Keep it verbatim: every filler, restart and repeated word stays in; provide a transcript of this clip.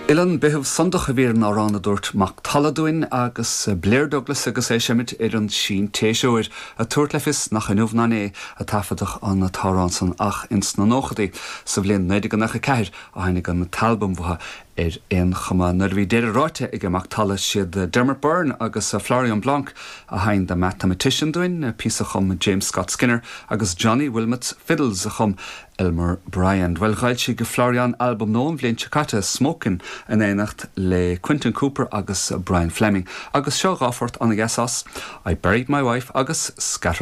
Ilan behef sondach a bhír ná rán a dúirt mac taladúin agus Blair Douglas agus é semid ar an sin téiseoir a tuairt lefis nach an uhnán é a tafadach an na tárán san ach ins na nóchadaí sa bblion neidig an nach a ceir a hainnig an na talbum bhatha ar éon chuma nar bhí déir ráite ag amach tala siad Dermot Byrne agus Florian Blanc a hain the mathematician doin písa chum James Scott Skinner agus Johnny Wilmot Fiddles a chum Elmer Bryant. Well gail si go Florian album nó bblion chicata Smokin' in éanacht le Quentin Cooper agus Brian Fleming agus seo gáfort an gas as I Buried My Wife agus Scatter